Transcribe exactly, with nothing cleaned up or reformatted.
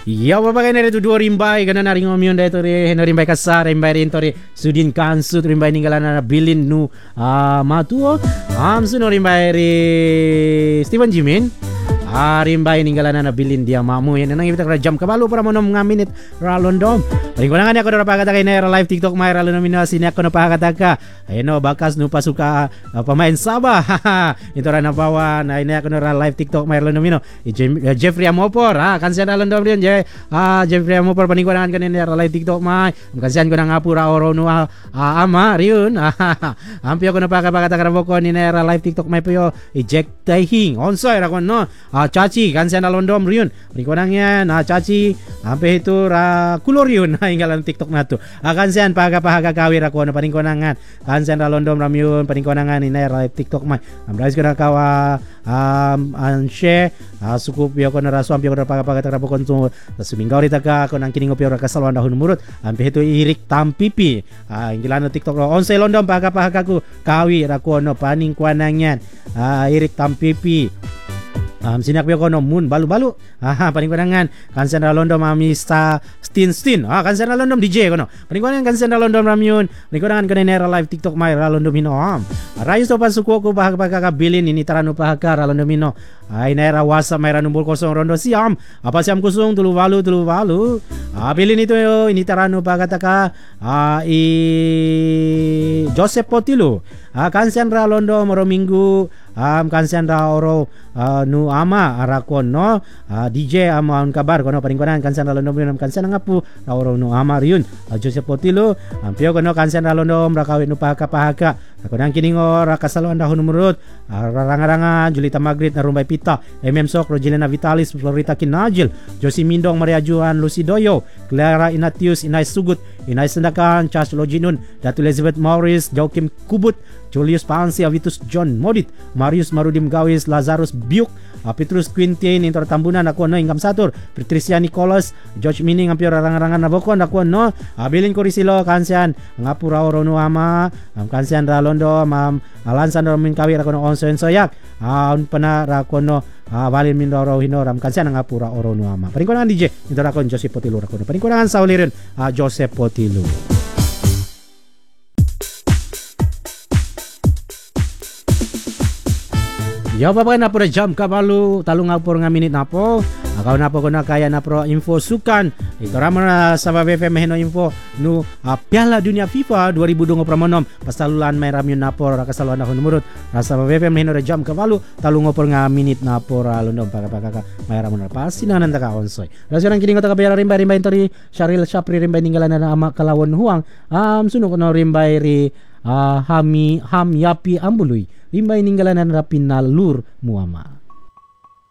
Ya bapak kan itu dua rimbai kana naring omion dai tori heno rimbai kasar rimbai rin tori sudin kansu rimbai ninggalan na bilin nu ah matuo am suno rimbai ri Steven Jimin rimbai ninggalan na bilin dia mamu yan nang ibita jam kabalo para mo nom nga minute ralondom paling ko nga ako na pakata kay na live TikTok may ralondom no sini ako na pakata ka ayno bakas no pasuka uh, pamain Sabah ito ra na bawa na ina ako na live TikTok may ralondom no Jeffrey Amopor ha kansian ralondom rin je ah Jeffrey Amopor paling ko nga kanina live TikTok may kansian ko na ngapura oro no uh, ama riun ampi ako na pakata ka boko ni na live TikTok may puyo eject taihing onsoy ra kon no Ah, Chachi kan saya nalondom riun perikuanannya nah Chachi sampai itu ra kuloriun inggalan TikTok natu akan saya paga paga kawir aku na perikuanangan kan saya nalondom ramiun perikuanangan ini live TikTok mai amrais kena kawa um anshe suku pio kona rasu ampio kona paga paga terapu kontu seminggu rita ka kona kini ngopi ora kasal wanda hun murut sampai itu irik tampipi inggalan TikTok onse londom paga paga ku kawir aku no paning kuanangan irik tampipi Um, sinak biyo kono moon balu-balu ah paling panangan kansen ralondom amista stin stin ah kansen ralondom D J kono paling panangan kansen ralondom ramyun paling panangan kono nera live TikTok mai ralondom hino am rayu so pasuko ko bahag bahag kabilin ini taranu pahaka ralondom hino ay nera wasa mai ranumbul kosong rondo siam apa siam kusung tulu balu tulu balu ah bilin itu yo ini taranu pagataka ah i Joseph Potilu ah kansen ralondom ro minggu am kansen ra oro uh, nu ama arakon no uh, D J amaun kabar kono paringkonan kansen ra londom nam kansen ngapu ra oro nu ama riun uh, Joseph Potilo ampio kono kansen ra londom ra kawin nu pahaka pahaka rakonang kiningo ra kasaluan dahun murut uh, raranga-ranga Julita Magrit na rumbay pita M M Sok Rogelina Vitalis Florita Kinajil Josie Mindong Maria Juan Lucy Doyo Clara Inatius Inay Sugut Inay Sandakan Charles Loginun Datu Elizabeth Morris Joaquim Kubut Julius Pansi Avitus John Modit Marius Marudim Gawis Lazarus Biuk Petrus Quintin Intor Tambunan ako no Ingam Satur Patricia Nicholas George Mining Ampio rarang-rangan na bokon ako no Abilin Korisilo kansian ngapura oro no ama kansian ralondo mam alansan ro min kawir ako no onso ensoyak aun pana ra ko no balin min ro hinoram kansian ngapura oro no ama paringkonan D J intor ako Joseph Potilu ra ko no paringkonan sauliren Joseph Potilu. Ya bapak na pura jam kabalu talung ngapur nga minit napo akaw napo ko na kaya na pro info sukan ito ramo na sa B F M heno info nu uh, Piala Dunia FIFA dua ribu dua puluh pramonom pasalulan may ramyon napo ra kasaluan na hunumurut sa B F M heno jam kabalu talung ngapur nga minit napo ra lundom pagapagaka may ramon na pasinan ta ka onsoy rason kini ngota kabera rimba rimba tori Sharil Shapri rimba ninggalan na ama kalawon huang am suno ko no rimba ri uh, hami ham yapi ambului rimba ninggalan na pinalur muama